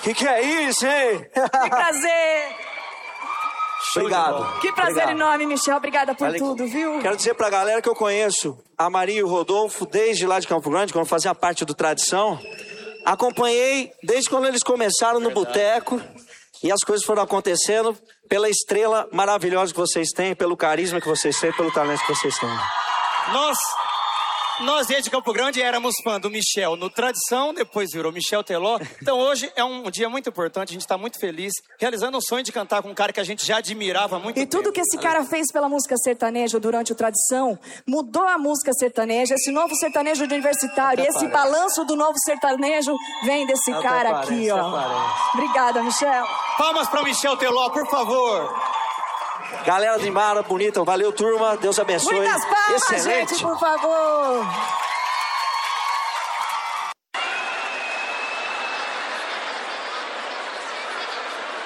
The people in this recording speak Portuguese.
Que é isso, hein? Que prazer! Obrigado. Que prazer Obrigado. enorme, Michel. Obrigada por tudo, viu? Quero dizer pra galera que eu conheço a Maria e o Rodolfo desde lá de Campo Grande, quando fazia parte do Tradição. Acompanhei desde quando eles começaram no boteco e as coisas foram acontecendo pela estrela maravilhosa que vocês têm, pelo carisma que vocês têm, pelo talento que vocês têm. Nós desde Campo Grande éramos fã do Michel no Tradição, depois virou Michel Teló. Então hoje é um dia muito importante, a gente está muito feliz, realizando o sonho de cantar com um cara que a gente já admirava há muito tempo. E tudo que esse cara fez pela música sertaneja durante o Tradição, mudou a música sertaneja, esse novo sertanejo universitário, e esse balanço do novo sertanejo vem desse cara aqui, ó. Obrigada, Michel. Palmas para Michel Teló, por favor. Galera do Imbara, bonita, valeu turma, Deus abençoe. Muitas palmas, Excelente. gente, por favor.